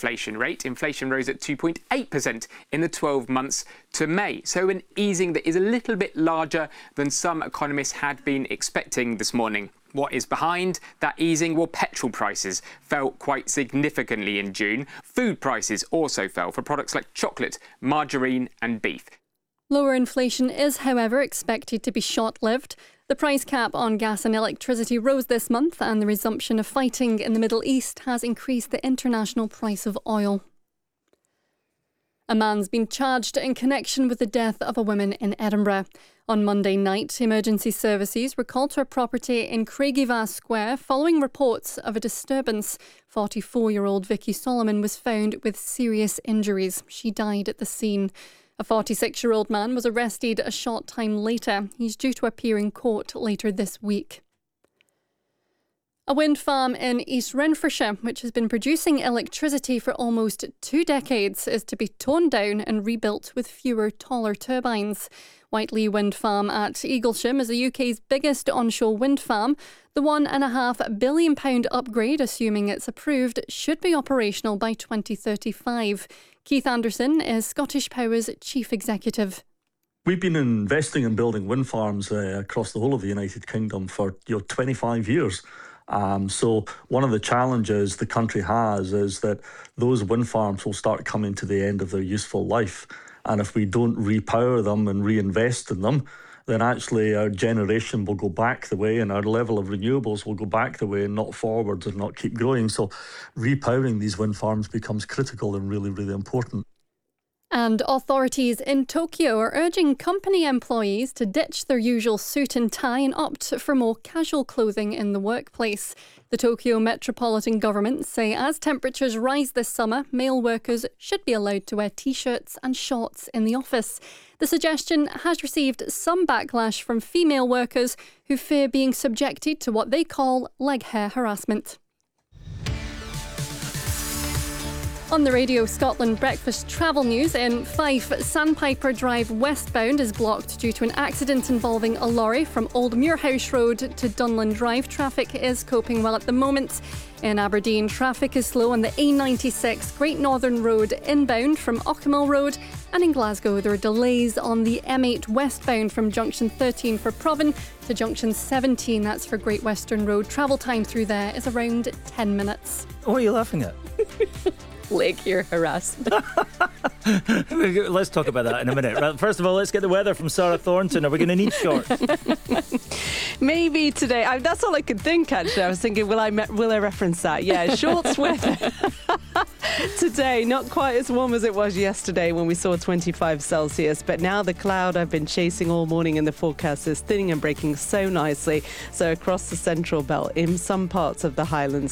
inflation rate. Inflation rose at 2.8% in the 12 months to May. So an easing that is a little bit larger than some economists had been expecting this morning. What is behind that easing? Well, petrol prices fell quite significantly in June. Food prices also fell for products like chocolate, margarine and beef. Lower inflation is, however, expected to be short-lived. The price cap on gas and electricity rose this month, and the resumption of fighting in the Middle East has increased the international price of oil. A man's been charged in connection with the death of a woman in Edinburgh. On Monday night, emergency services were called to a property in Craigievass Square following reports of a disturbance. 44-year-old Vicky Solomon was found with serious injuries. She died at the scene. A 46-year-old man was arrested a short time later. He's due to appear in court later this week. A wind farm in East Renfrewshire, which has been producing electricity for almost 2 decades, is to be torn down and rebuilt with fewer, taller turbines. Whiteley Wind Farm at Eaglesham is the UK's biggest onshore wind farm. The £1.5 billion upgrade, assuming it's approved, should be operational by 2035. Keith Anderson is Scottish Power's chief executive. We've been investing in building wind farms across the whole of the United Kingdom for 25 years. So one of the challenges the country has is that those wind farms will start coming to the end of their useful life. And if we don't repower them and reinvest in them, then actually our generation will go back the way and our level of renewables will go back the way and not forwards and not keep growing. So repowering these wind farms becomes critical and really, really important. And authorities in Tokyo are urging company employees to ditch their usual suit and tie and opt for more casual clothing in the workplace. The Tokyo Metropolitan Government say as temperatures rise this summer, male workers should be allowed to wear t-shirts and shorts in the office. The suggestion has received some backlash from female workers who fear being subjected to what they call leg hair harassment. On the Radio Scotland Breakfast Travel News, in Fife, Sandpiper Drive westbound is blocked due to an accident involving a lorry from Old Muirhouse Road to Dunland Drive. Traffic is coping well at the moment. In Aberdeen, traffic is slow on the A96 Great Northern Road inbound from Ockermill Road. And in Glasgow, there are delays on the M8 westbound from Junction 13 for Provan to Junction 17. That's for Great Western Road. Travel time through there is around 10 minutes. What are you laughing at? Leg hair harassment. Let's talk about that in a minute. Right, first of all, let's get the weather from Sarah Thornton. Are we going to need shorts? Maybe today. That's all I could think, actually. I was thinking, will I reference that? Yeah, shorts weather. Today, not quite as warm as it was yesterday when we saw 25 Celsius, but now the cloud I've been chasing all morning in the forecast is thinning and breaking so nicely. So across the central belt, in some parts of the Highlands,